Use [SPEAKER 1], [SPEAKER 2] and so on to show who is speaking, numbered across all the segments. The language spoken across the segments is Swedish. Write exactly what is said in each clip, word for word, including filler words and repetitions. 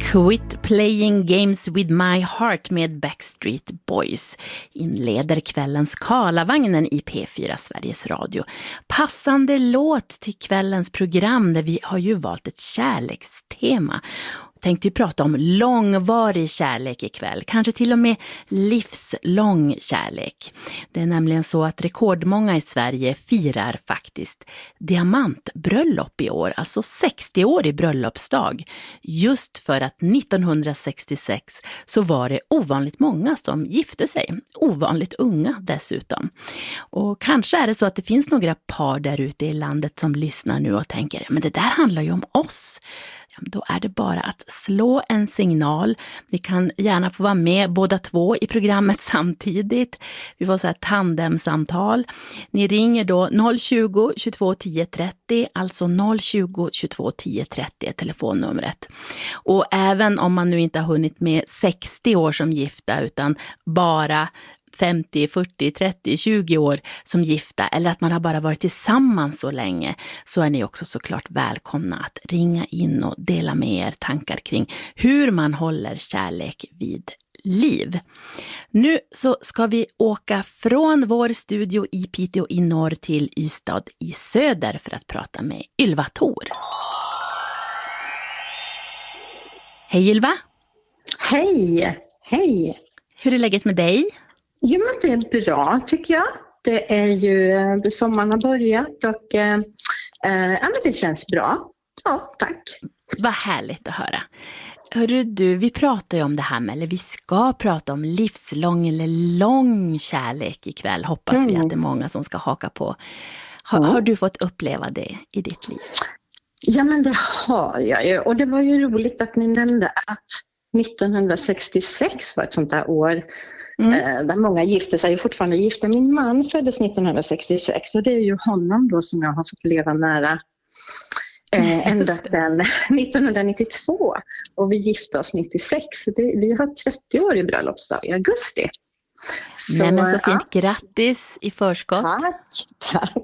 [SPEAKER 1] Quit playing games with my heart med Backstreet Boys inleder kvällens Karlavagnen i P fyra Sveriges Radio. Passande låt till kvällens program där vi har ju valt ett kärlekstema. Tänkte ju prata om långvarig kärlek ikväll, kanske till och med livslång kärlek. Det är nämligen så att rekordmånga i Sverige firar faktiskt diamantbröllop i år, alltså sextio-årig bröllopsdag. Just för att nittonhundrasextiosex så var det ovanligt många som gifte sig, ovanligt unga dessutom. Och kanske är det så att det finns några par där ute i landet som lyssnar nu och tänker, men det där handlar ju om oss. Då är det bara att slå en signal. Ni kan gärna få vara med båda två i programmet samtidigt. Vi får så här tandemsamtal. Ni ringer då noll tjugo, tjugotvå tio trettio, alltså noll tjugo, tjugotvå tio trettio är telefonnumret. Och även om man nu inte har hunnit med sextio år som gifta utan bara femtio, fyrtio, trettio, tjugo år som gifta eller att man har bara varit tillsammans så länge, så är ni också såklart välkomna att ringa in och dela med er tankar kring hur man håller kärlek vid liv. Nu så ska vi åka från vår studio i Piteå i norr till Ystad i söder för att prata med Ylva Thor. Hej Ylva! Hej!
[SPEAKER 2] Hej!
[SPEAKER 1] Hur är läget med dig?
[SPEAKER 2] Jo, men det är bra tycker jag. Det är ju sommaren har börjat och eh, eh, ja, men det känns bra. Ja, tack.
[SPEAKER 1] Vad härligt att höra. Hörru du, vi pratar ju om det här med, eller vi ska prata om livslång eller lång kärlek ikväll. Hoppas mm. vi att det är många som ska haka på. Har, mm. har du fått uppleva det i ditt liv?
[SPEAKER 2] Ja, men det har jag ju. Och det var ju roligt att ni nämnde att nittonhundrasextiosex var ett sånt där år. Mm. Där många gifte sig och fortfarande gifta. Min man föddes nittonhundrasextiosex och det är ju honom då som jag har fått leva nära eh, ända sedan nittonhundranittiotvå och vi gifte oss nittiosex så det, vi har trettio år i bröllopsdag i augusti.
[SPEAKER 1] Så, Nej men så fint, ja. Grattis i förskott.
[SPEAKER 2] Tack, tack.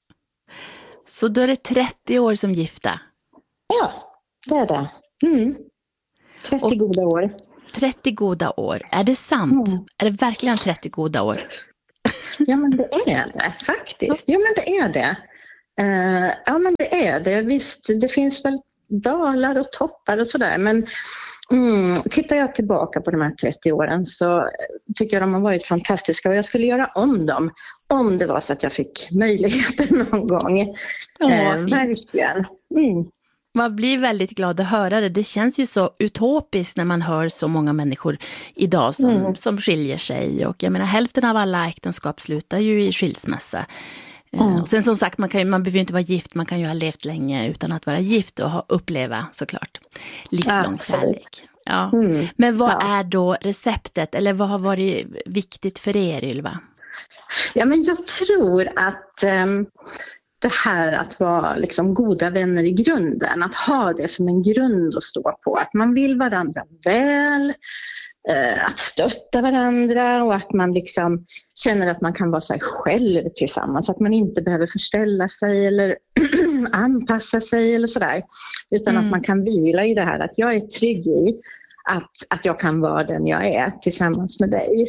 [SPEAKER 1] Så då är det trettio år som gifta?
[SPEAKER 2] Ja, det är det. Mm. trettio och goda år.
[SPEAKER 1] trettio goda år. Är det sant? Mm. Är det verkligen trettio goda år?
[SPEAKER 2] Ja, men det är det faktiskt. Jo, men det är det. Uh, ja, men det är det. Visst, det finns väl dalar och toppar och sådär. Men mm, tittar jag tillbaka på de här trettio åren så tycker jag de har varit fantastiska. Och jag skulle göra om dem om det var så att jag fick möjligheten någon gång.
[SPEAKER 1] Oh,
[SPEAKER 2] uh, verkligen. Mm.
[SPEAKER 1] Man blir väldigt glad att höra det. Det känns ju så utopiskt när man hör så många människor idag som, mm. som skiljer sig. Och jag menar, hälften av alla äktenskap slutar ju i skilsmässa. Mm. Och sen som sagt, man, kan ju, man behöver ju inte vara gift. Man kan ju ha levt länge utan att vara gift och ha, uppleva såklart livslång
[SPEAKER 2] Absolut.
[SPEAKER 1] kärlek. Ja. Mm. Men vad ja. är då receptet? Eller vad har varit viktigt för er, Ylva?
[SPEAKER 2] Ja, men jag tror att... Um... det här att vara liksom goda vänner i grunden, att ha det som en grund att stå på, att man vill varandra väl, eh, att stötta varandra och att man liksom känner att man kan vara sig själv tillsammans, att man inte behöver förställa sig eller anpassa sig eller sådär, utan mm. att man kan vila i det här, att jag är trygg i att, att jag kan vara den jag är tillsammans med dig.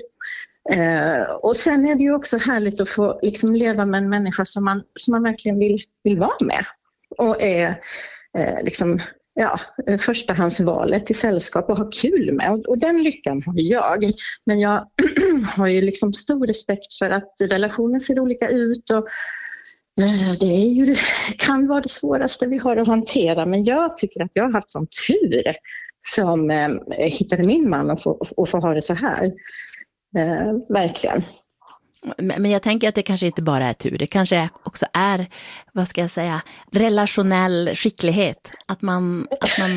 [SPEAKER 2] Uh, och sen är det ju också härligt att få liksom leva med en människa som man, som man verkligen vill, vill vara med och är uh, liksom, ja, förstahandsvalet i sällskap och ha kul med, och, och den lyckan har jag, men jag har ju liksom stor respekt för att relationen ser olika ut och uh, det är ju, kan vara det svåraste vi har att hantera, men jag tycker att jag har haft sån tur som uh, hittade min man och får, och får ha det så här. Eh, verkligen.
[SPEAKER 1] Men jag tänker att det kanske inte bara är tur. Det kanske också är, vad ska jag säga, relationell skicklighet. Att man, att man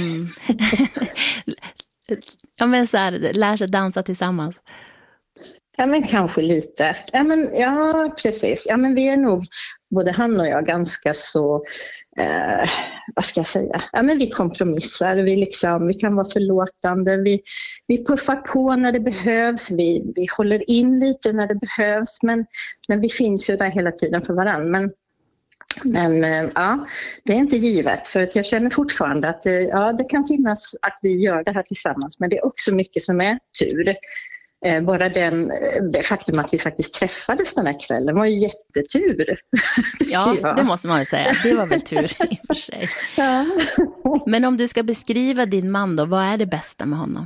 [SPEAKER 1] ja, men så här, lär sig dansa tillsammans.
[SPEAKER 2] Ja, men kanske lite. Ja, men, ja, precis. Ja, men vi är nog, både han och jag, ganska så, eh, vad ska jag säga? Ja, men vi kompromissar. Vi, liksom, vi kan vara förlåtande. Vi, vi puffar på när det behövs. Vi, vi håller in lite när det behövs. Men, men vi finns ju där hela tiden för varandra. Men Men ja, det är inte givet. Så att jag känner fortfarande att ja, det kan finnas att vi gör det här tillsammans. Men det är också mycket som är tur. Bara den, det faktum att vi faktiskt träffades den här kvällen var ju jättetur.
[SPEAKER 1] Ja, det måste man ju säga. Det var väl tur i och för sig. Ja. Men om du ska beskriva din man då, vad är det bästa med honom?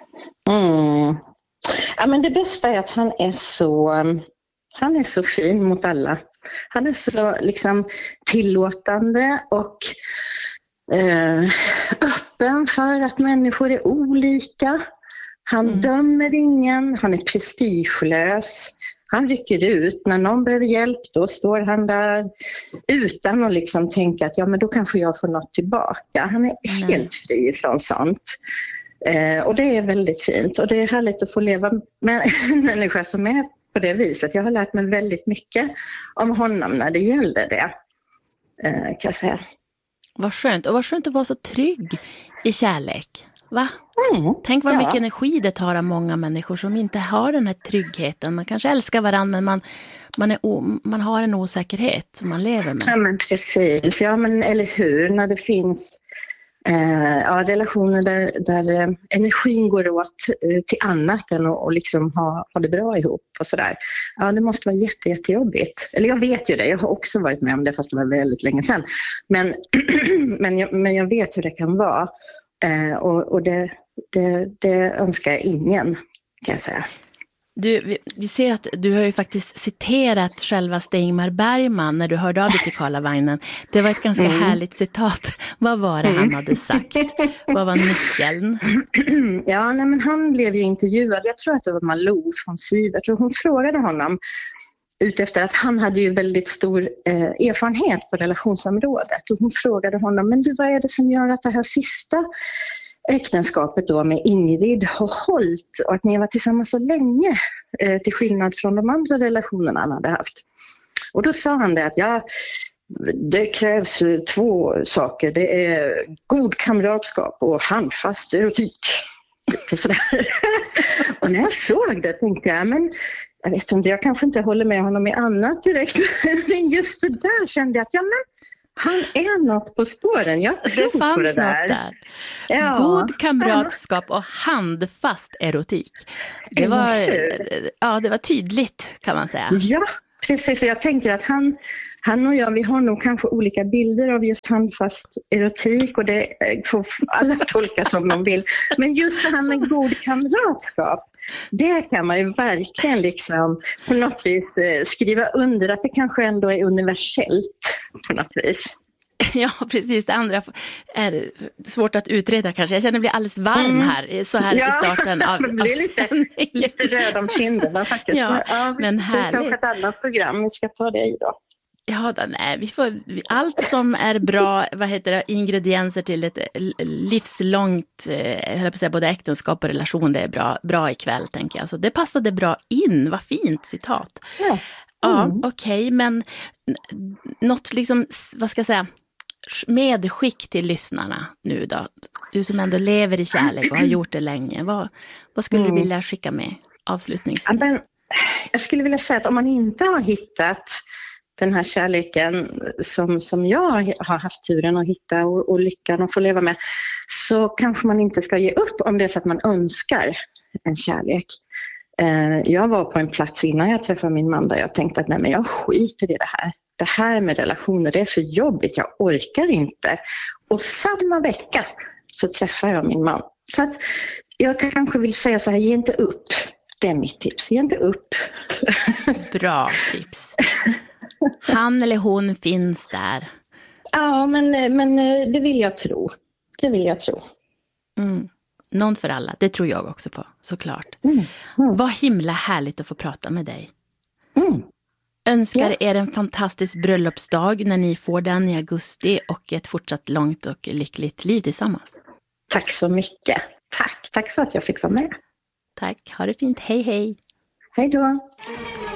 [SPEAKER 2] Mm. Ja, men det bästa är att han är så, han är så fin mot alla. Han är så liksom tillåtande och eh, öppen för att människor är olika. Han mm. dömer ingen, han är prestigelös. Han rycker ut. När någon behöver hjälp, då står han där utan att liksom tänka att ja, men då kanske jag får något tillbaka. Han är mm. helt fri från sånt. Eh, och det är väldigt fint. Och det är härligt att få leva med en människa som är på det viset. Jag har lärt mig väldigt mycket om honom när det gäller det, eh, kan jag säga.
[SPEAKER 1] Vad skönt. Och vad skönt att vara så trygg i kärlek. Va?
[SPEAKER 2] Mm,
[SPEAKER 1] Tänk vad
[SPEAKER 2] ja.
[SPEAKER 1] mycket energi det tar av många människor som inte har den här tryggheten. Man kanske älskar varandra, men man, man, är o, man har en osäkerhet som man lever med.
[SPEAKER 2] Ja, men precis. Ja, men eller hur? När det finns eh, ja, relationer där, där eh, energin går åt eh, till annat än att och liksom ha, ha det bra ihop och sådär. Ja, det måste vara jätte, jättejobbigt. Eller jag vet ju det. Jag har också varit med om det, fast det var väldigt länge sedan. Men, men, jag, men jag vet hur det kan vara. Eh, och och det, det, det önskar jag ingen, kan jag säga.
[SPEAKER 1] Du, vi, vi ser att du har ju faktiskt citerat själva Ingmar Bergman när du hörde av dig till Karlavagnen. Det var ett ganska mm. härligt citat. Vad var det mm. han hade sagt? Vad var nyckeln?
[SPEAKER 2] Ja, nej, men han blev ju intervjuad. Jag tror att det var Malou från Sivert. Och hon frågade honom utefter att han hade ju väldigt stor eh, erfarenhet på relationsområdet. Och hon frågade honom, men du, vad är det som gör att det här sista äktenskapet då med Ingrid har hållit och att ni har varit tillsammans så länge eh, till skillnad från de andra relationerna han hade haft? Och då sa han det att ja, det krävs två saker. Det är god kamratskap och handfast erotik. Lite sådär. Och när jag såg det tänkte jag, men jag vet inte, jag kanske inte håller med honom i annat direkt. Men just det där kände jag att ja, men han är något på spåren. Jag tror
[SPEAKER 1] det fanns
[SPEAKER 2] på det där.
[SPEAKER 1] Något där.
[SPEAKER 2] Ja.
[SPEAKER 1] God kamratskap och handfast erotik. Det var, ja, det var tydligt, kan man säga.
[SPEAKER 2] Ja, precis. Så jag tänker att han, han och jag, vi har nog kanske olika bilder av just handfast erotik. Och det får alla tolka som de vill. Men just det här med god kamratskap, det kan man ju verkligen liksom på något vis skriva under att det kanske ändå är universellt på något vis.
[SPEAKER 1] Ja, precis. Det andra är svårt att utreda kanske. Jag känner att det blir alldeles varm här, så här ja, i starten av,
[SPEAKER 2] det blir lite, lite röd om kinderna faktiskt.
[SPEAKER 1] Ja,
[SPEAKER 2] ja,
[SPEAKER 1] men härligt.
[SPEAKER 2] Det är kanske ett annat program vi ska ta det i då.
[SPEAKER 1] Ja, då, nej, vi får, allt som är bra, vad heter det, ingredienser till ett livslångt, jag höll på att säga, både äktenskap och relation, det är bra, bra ikväll, tänker jag. Så det passade bra in, vad fint citat.
[SPEAKER 2] Ja, mm.
[SPEAKER 1] Ja, okej, okay, men något liksom, vad ska jag säga, medskick till lyssnarna nu då? Du som ändå lever i kärlek och har gjort det länge, vad, vad skulle mm. du vilja skicka med avslutningsvis?
[SPEAKER 2] Ja, men, jag skulle vilja säga att om man inte har hittat den här kärleken som, som jag har haft turen att hitta och, och lyckan att få leva med, så kanske man inte ska ge upp om det är så att man önskar en kärlek. Eh, jag var på en plats innan jag träffade min man där jag tänkte att nej, men jag skiter i det här. Det här med relationer, det är för jobbigt, jag orkar inte. Och samma vecka så träffade jag min man. Så att jag kanske vill säga så här, ge inte upp. Det är mitt tips, ge inte upp.
[SPEAKER 1] Bra tips. Han eller hon finns där.
[SPEAKER 2] Ja, men, men det vill jag tro. Det vill jag tro.
[SPEAKER 1] Mm. Någon för alla, det tror jag också på, såklart.
[SPEAKER 2] Mm. Mm.
[SPEAKER 1] Vad himla härligt att få prata med dig.
[SPEAKER 2] Mm.
[SPEAKER 1] Önskar
[SPEAKER 2] ja.
[SPEAKER 1] er en fantastisk bröllopsdag när ni får den i augusti och ett fortsatt långt och lyckligt liv tillsammans.
[SPEAKER 2] Tack så mycket. Tack, tack för att jag fick vara med.
[SPEAKER 1] Tack, ha det fint. Hej hej.
[SPEAKER 2] Hej då.